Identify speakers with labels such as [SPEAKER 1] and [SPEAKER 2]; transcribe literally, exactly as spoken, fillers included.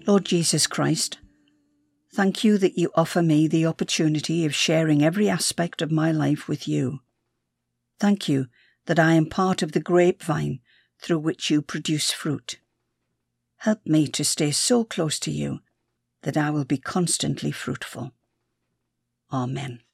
[SPEAKER 1] Lord Jesus Christ, thank you that you offer me the opportunity of sharing every aspect of my life with you. Thank you that I am part of the grapevine through which you produce fruit. Help me to stay so close to you that I will be constantly fruitful. Amen.